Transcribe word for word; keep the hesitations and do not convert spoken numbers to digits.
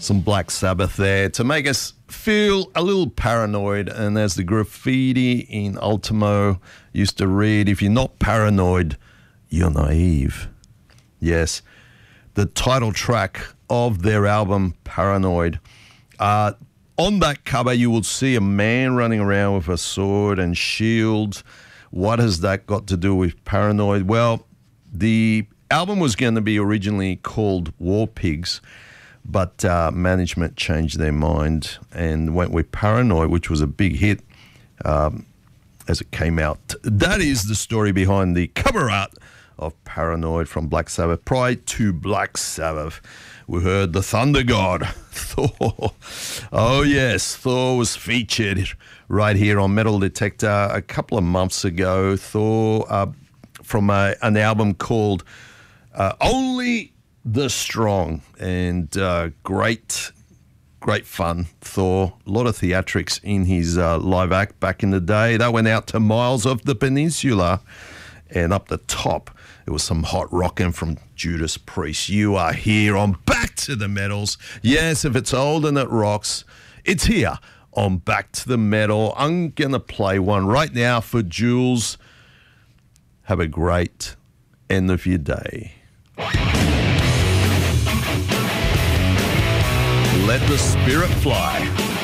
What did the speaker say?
Some Black Sabbath there to make us feel a little paranoid. And as the graffiti in Ultimo used to read, if you're not paranoid, you're naive. Yes, the title track of their album, Paranoid. Uh, on that cover, you will see a man running around with a sword and shield. What has that got to do with Paranoid? Well, the album was going to be originally called War Pigs, but uh, management changed their mind and went with Paranoid, which was a big hit um, as it came out. That is the story behind the cover art of Paranoid from Black Sabbath. Prior to Black Sabbath, we heard the Thunder God, Thor. Oh yes, Thor was featured right here on Metal Detector a couple of months ago. Thor uh, from a, an album called uh, Only the Strong, and uh, great, great fun. Thor, a lot of theatrics in his uh, live act back in the day. That went out to Miles of the Peninsula, and up the top, it was some hot rocking from Judas Priest. You are here on Back to the Metals. Yes, if it's old and it rocks, it's here on Back to the Metal. I'm going to play one right now for Jules. Have a great end of your day. Let the spirit fly.